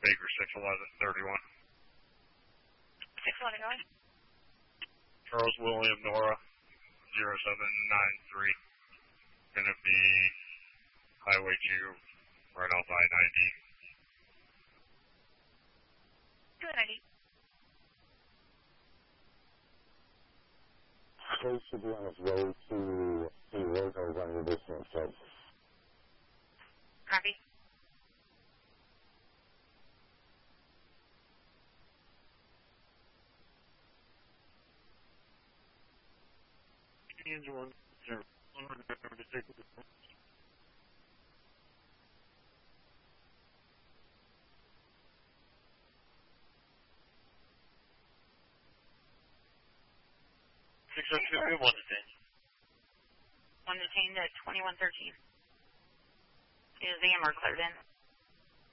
Baker 61131. 611. Charles William Nora 0793. Gonna be Highway 2, right off I-90. 290. Chase should be on his way to the Rosals on your basement side. Copy. Hands 1, 0. 100 to take the 602, 1 detained. 1 detained at 2113. Is the AMR cleared in?